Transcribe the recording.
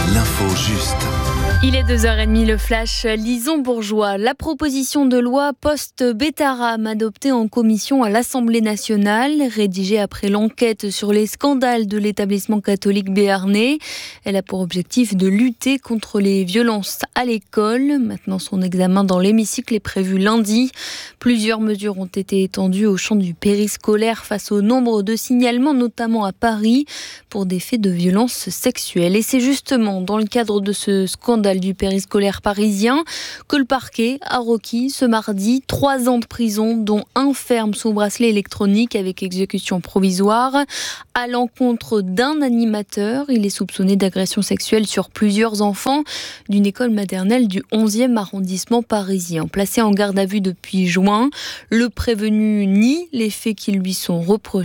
l'info juste. Il est 2h30, le flash Lison-Bourgeois. La proposition de loi post-Bétarame adoptée en commission à l'Assemblée nationale, rédigée après l'enquête sur les scandales de l'établissement catholique béarnais. Elle a pour objectif de lutter contre les violences à l'école. Maintenant, son examen dans l'hémicycle est prévu lundi. Plusieurs mesures ont été étendues au champ du périscolaire face au nombre de signalements, notamment à Paris, pour des faits de violences sexuelles. Et c'est justement dans le cadre de ce scandale du périscolaire parisien que le parquet a requis ce mardi 3 ans de prison, dont 1 ferme sous bracelet électronique avec exécution provisoire à l'encontre d'un animateur. Il est soupçonné d'agression sexuelle sur plusieurs enfants d'une école maternelle du 11e arrondissement parisien. Placé en garde à vue depuis juin, le prévenu nie les faits qui lui sont reprochés.